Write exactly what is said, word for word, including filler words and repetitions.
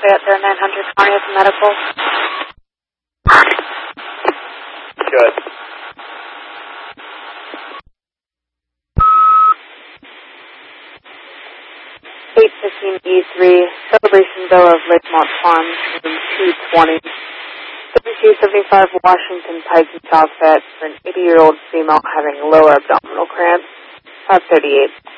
Fayette there, nine hundred twentieth Medical. Good. eight fifteen E three, Celebration Villa of Lakemont Farms, room two twenty. thirty-two seventy-five Washington Pike in South Fayette for an eighty-year-old female having lower abdominal cramps. five thirty-eight.